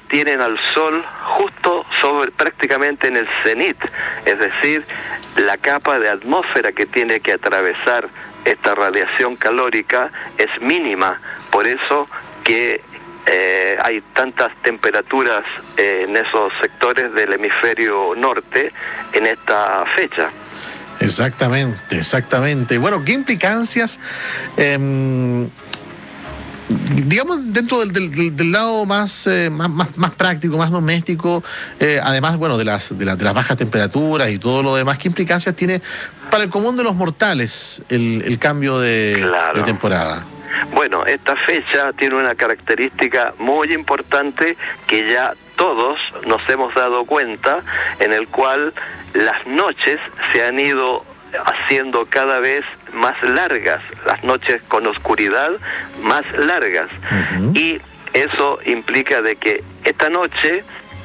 tienen al Sol justo sobre, prácticamente en el cenit, es decir, la capa de atmósfera que tiene que atravesar esta radiación calórica es mínima, por eso que hay tantas temperaturas en esos sectores del hemisferio norte en esta fecha. Exactamente, exactamente. Bueno, ¿qué implicancias, digamos, dentro del lado más práctico, más doméstico, además, bueno, de las bajas temperaturas y todo lo demás, qué implicancias tiene para el común de los mortales el cambio de temporada? Bueno, esta fecha tiene una característica muy importante que ya todos nos hemos dado cuenta, en el cual las noches se han ido haciendo cada vez más largas, las noches con oscuridad más largas. Uh-huh. Y eso implica de que esta noche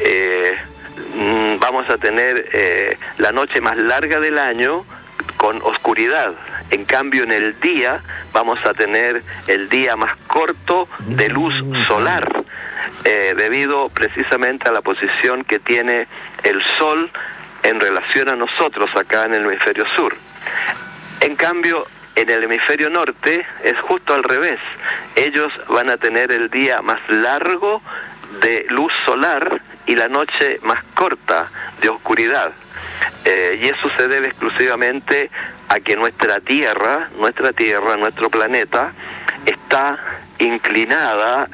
vamos a tener la noche más larga del año con oscuridad. En cambio, en el día vamos a tener el día más corto de luz solar, debido precisamente a la posición que tiene el Sol en relación a nosotros acá en el hemisferio sur. En cambio, en el hemisferio norte es justo al revés. Ellos van a tener el día más largo de luz solar y la noche más corta de oscuridad. Y eso se debe exclusivamente a que nuestra Tierra, nuestro planeta, está inclinado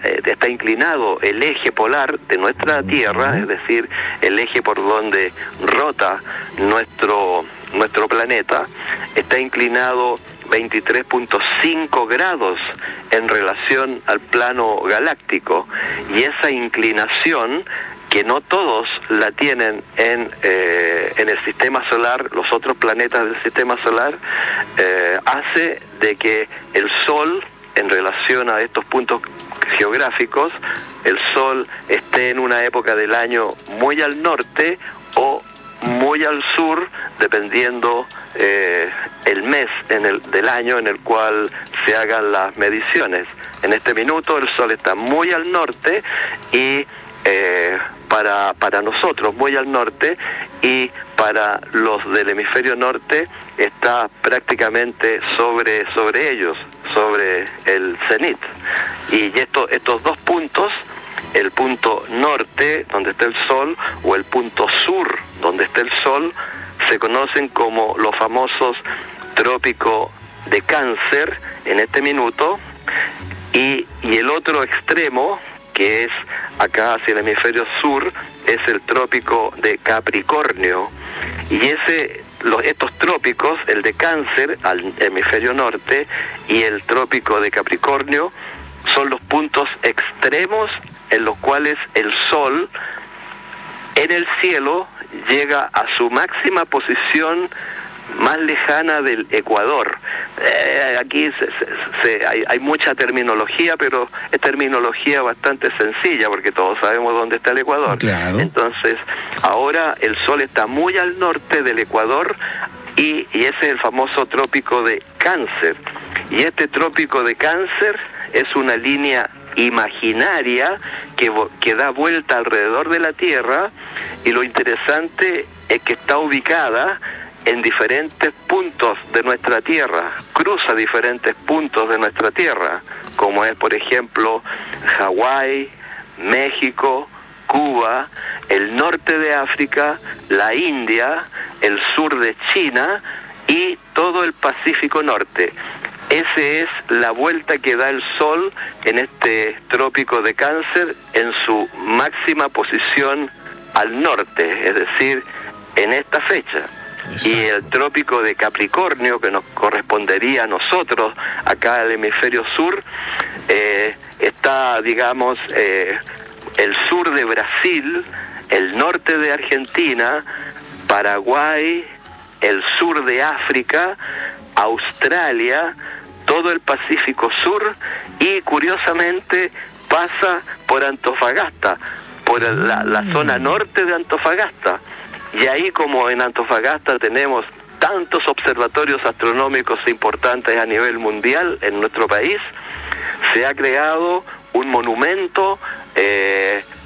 el eje polar de nuestra Tierra, es decir, el eje por donde rota nuestro planeta, está inclinado 23.5 grados en relación al plano galáctico, y esa inclinación, que no todos la tienen en el sistema solar, los otros planetas del sistema solar, hace de que el Sol, en relación a estos puntos geográficos, el Sol esté en una época del año muy al norte o muy al sur, dependiendo el mes del año en el cual se hagan las mediciones. En este minuto el Sol está muy al norte y para nosotros muy al norte, y para los del hemisferio norte está prácticamente sobre ellos, sobre el cenit. Y estos dos puntos, el punto norte donde está el Sol o el punto sur donde está el Sol, se conocen como los famosos trópicos de Cáncer en este minuto, y el otro extremo, que es acá hacia el hemisferio sur, es el trópico de Capricornio. Y estos trópicos, el de Cáncer al hemisferio norte y el trópico de Capricornio, son los puntos extremos en los cuales el Sol en el cielo llega a su máxima posición más lejana del ecuador. Aquí hay mucha terminología, pero es terminología bastante sencilla, porque todos sabemos dónde está el ecuador. Claro. Entonces, ahora el Sol está muy al norte del ecuador, y ese es el famoso trópico de Cáncer. Y este trópico de Cáncer es una línea imaginaria que da vuelta alrededor de la Tierra, y lo interesante es que está ubicada en diferentes puntos de nuestra Tierra, cruza diferentes puntos de nuestra Tierra, como es, por ejemplo, Hawái, México, Cuba, el norte de África, la India, el sur de China y todo el Pacífico Norte. Esa es la vuelta que da el Sol en este trópico de Cáncer en su máxima posición al norte, es decir, en esta fecha. Exacto. Y el trópico de Capricornio, que nos correspondería a nosotros acá al hemisferio sur, está, digamos, el sur de Brasil, el norte de Argentina, Paraguay, el sur de África, Australia, todo el Pacífico Sur, y curiosamente pasa por Antofagasta, por la zona norte de Antofagasta. Y ahí, como en Antofagasta tenemos tantos observatorios astronómicos importantes a nivel mundial en nuestro país, se ha creado un monumento